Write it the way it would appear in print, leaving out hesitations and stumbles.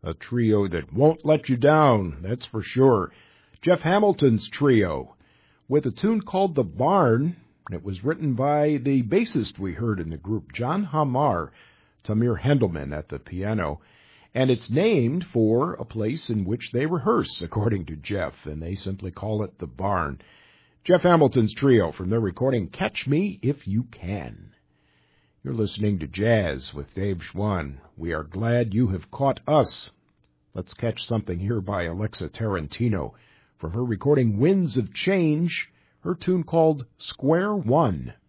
A trio that won't let you down, that's for sure. Jeff Hamilton's Trio, with a tune called The Barn. It was written by the bassist we heard in the group, John Hamar, Tamir Hendelman at the piano, and it's named for a place in which they rehearse, according to Jeff, and they simply call it The Barn. Jeff Hamilton's Trio from their recording Catch Me If You Can. You're listening to Jazz with Dave Schwann. We are glad you have caught us. Let's catch something here by Alexa Tarantino from her recording Winds of Change, her tune called Square One.